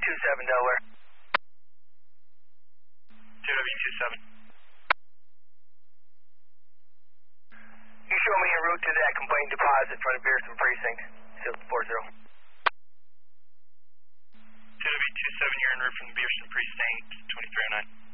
Delaware. 2W27. You show me en route to that complaint deposit in front of Beerson Precinct. Seal 40. 2W27, you're en route from the Beerson Precinct, 2309.